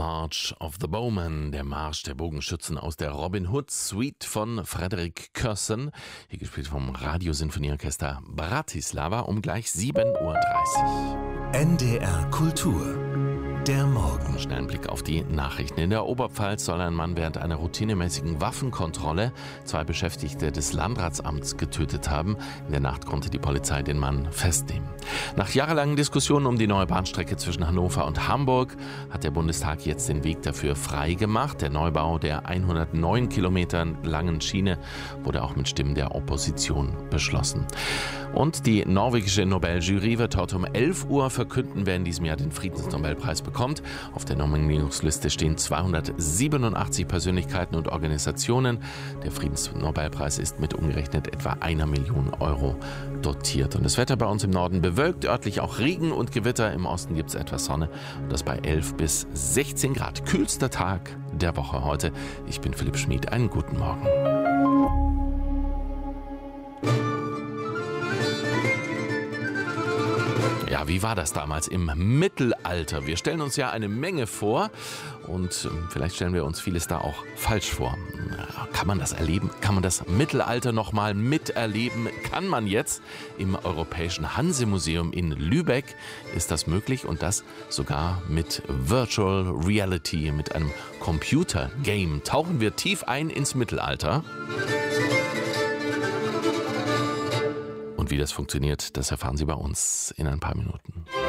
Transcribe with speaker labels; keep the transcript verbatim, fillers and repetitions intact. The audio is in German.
Speaker 1: March of the Bowmen, der Marsch der Bogenschützen aus der Robin Hood Suite von Frederick Curson, hier gespielt vom Radiosinfonieorchester Bratislava um gleich sieben Uhr dreißig.
Speaker 2: N D R Kultur. Der Morgen.
Speaker 1: Schnell ein Blick auf die Nachrichten. In der Oberpfalz soll ein Mann während einer routinemäßigen Waffenkontrolle zwei Beschäftigte des Landratsamts getötet haben. In der Nacht konnte die Polizei den Mann festnehmen. Nach jahrelangen Diskussionen um die neue Bahnstrecke zwischen Hannover und Hamburg hat der Bundestag jetzt den Weg dafür freigemacht. Der Neubau der hundertneun Kilometer langen Schiene wurde auch mit Stimmen der Opposition beschlossen. Und die norwegische Nobeljury wird heute um elf Uhr verkünden, wer in diesem Jahr den Friedensnobelpreis bekommt. Auf der Nominierungsliste stehen zweihundertsiebenundachtzig Persönlichkeiten und Organisationen. Der Friedensnobelpreis ist mit umgerechnet etwa einer Million Euro dotiert. Und das Wetter bei uns im Norden bewölkt, örtlich auch Regen und Gewitter. Im Osten gibt es etwas Sonne und das bei elf bis sechzehn Grad. Kühlster Tag der Woche heute. Ich bin Philipp Schmid. Einen guten Morgen. Ja, wie war das damals im Mittelalter? Wir stellen uns ja eine Menge vor und vielleicht stellen wir uns vieles da auch falsch vor. Kann man das erleben? Kann man das Mittelalter nochmal miterleben? Kann man jetzt im Europäischen Hanse-Museum in Lübeck? Ist das möglich und das sogar mit Virtual Reality, mit einem Computer-Game? Tauchen wir tief ein ins Mittelalter. Und wie das funktioniert, das erfahren Sie bei uns in ein paar Minuten.